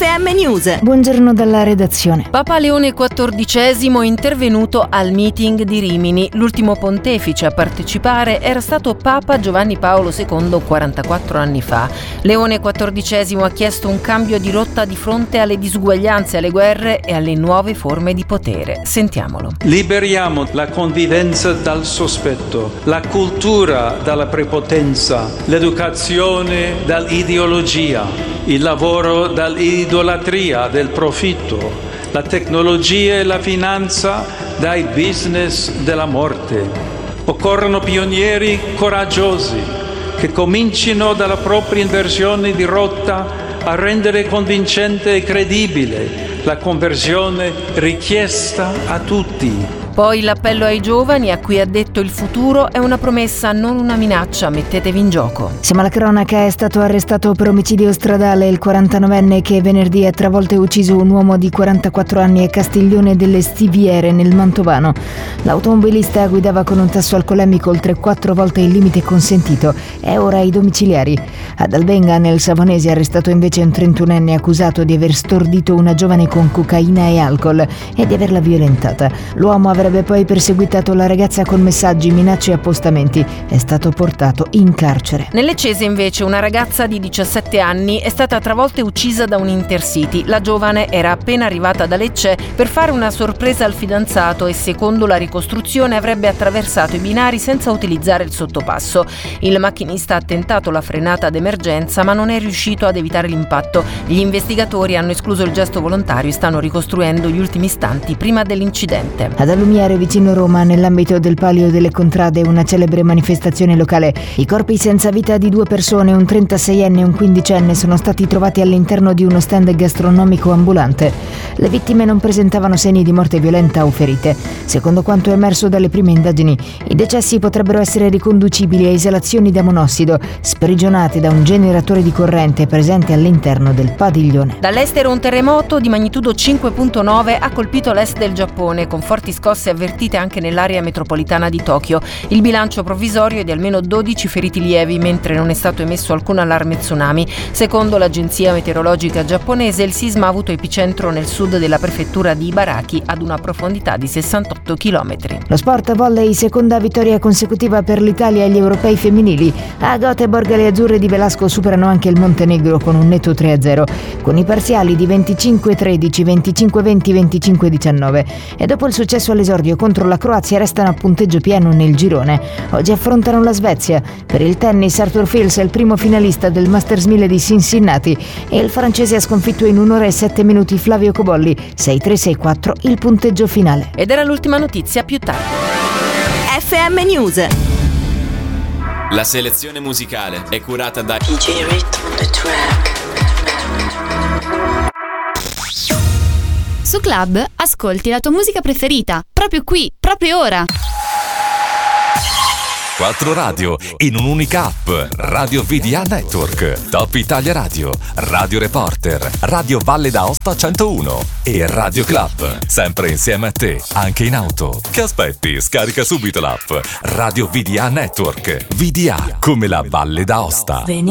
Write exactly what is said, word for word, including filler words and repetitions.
M News. Buongiorno dalla redazione. Papa Leone quattordicesimo è intervenuto al meeting di Rimini. L'ultimo pontefice a partecipare era stato Papa Giovanni Paolo secondo quarantaquattro anni fa. Leone quattordicesimo ha chiesto un cambio di rotta di fronte alle disuguaglianze, alle guerre e alle nuove forme di potere. Sentiamolo. Liberiamo la convivenza dal sospetto, la cultura dalla prepotenza, l'educazione dall'ideologia, il lavoro dall'idolatria del profitto, la tecnologia e la finanza dai business della morte. Occorrono pionieri coraggiosi che comincino dalla propria inversione di rotta a rendere convincente e credibile la conversione richiesta a tutti. Poi l'appello ai giovani, a cui ha detto: il futuro è una promessa, non una minaccia, mettetevi in gioco. Siamo alla cronaca. È stato arrestato per omicidio stradale il quarantanovenne che venerdì ha travolto e ucciso un uomo di quarantaquattro anni a Castiglione delle Stiviere nel Mantovano. L'automobilista guidava con un tasso alcolemico oltre quattro volte il limite consentito. È ora ai domiciliari. Ad Albenga, nel Savonese, è arrestato invece un trentunenne accusato di aver stordito una giovane con cocaina e alcol e di averla violentata. L'uomo avrebbe Avrebbe poi perseguitato la ragazza con messaggi, minacce e appostamenti. È stato portato in carcere. Nelle Cese invece una ragazza di diciassette anni è stata travolta e uccisa da un Intercity. La giovane era appena arrivata da Lecce per fare una sorpresa al fidanzato e secondo la ricostruzione avrebbe attraversato i binari senza utilizzare il sottopasso. Il macchinista ha tentato la frenata d'emergenza ma non è riuscito ad evitare l'impatto. Gli investigatori hanno escluso il gesto volontario e stanno ricostruendo gli ultimi istanti prima dell'incidente. Ad Alumiere, vicino Roma, nell'ambito del Palio delle Contrade, una celebre manifestazione locale, i corpi senza vita di due persone, un trentaseienne e un quindicenne, sono stati trovati all'interno di uno stand gastronomico ambulante. Le vittime non presentavano segni di morte violenta o ferite. Secondo quanto emerso dalle prime indagini, i decessi potrebbero essere riconducibili a esalazioni da monossido sprigionate da un generatore di corrente presente all'interno del padiglione. Dall'estero un terremoto di magnitudo cinque virgola nove ha colpito l'est del Giappone, con forti scosse avvertite anche nell'area metropolitana di Tokyo. Il bilancio provvisorio è di almeno dodici feriti lievi, mentre non è stato emesso alcun allarme tsunami. Secondo l'agenzia meteorologica giapponese, il sisma ha avuto epicentro nel sud della prefettura di Ibaraki, ad una profondità di sessantotto chilometri. Lo sport volley, seconda vittoria consecutiva per l'Italia agli europei femminili. A Göteborg le azzurre di Velasco superano anche il Montenegro con un netto tre a zero, con i parziali di venticinque tredici, venticinque venti, venticinque diciannove. E dopo il successo all'esordio contro la Croazia restano a punteggio pieno nel girone. Oggi affrontano la Svezia. Per il tennis, Arthur Fils è il primo finalista del Masters mille di Cincinnati e il francese ha sconfitto in un'ora e sette minuti Flavio Cobolli. sei tre sei quattro il punteggio finale. Ed era l'ultima notizia, più tardi. F M News. La selezione musicale è curata da D J Rhythm on the track. Su Club ascolti la tua musica preferita, proprio qui, proprio ora. Quattro radio in un'unica app. Radio V D A Network, Top Italia Radio, Radio Reporter, Radio Valle d'Aosta centouno e Radio Club. Sempre insieme a te, anche in auto. Che aspetti? Scarica subito l'app. Radio V D A Network. V D A come la Valle d'Aosta.